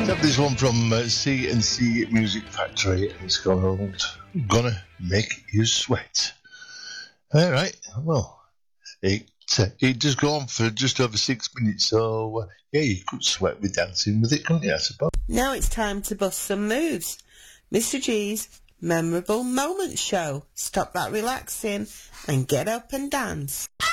Have this one from C&C Music Factory, and it's called Gonna Make You Sweat. Alright, well, it does go on for just over 6 minutes, so yeah, you could sweat with dancing with it, couldn't you, I suppose? Now it's time to bust some moves. Mr. G's Memorable Moments Show. Stop that relaxing and get up and dance.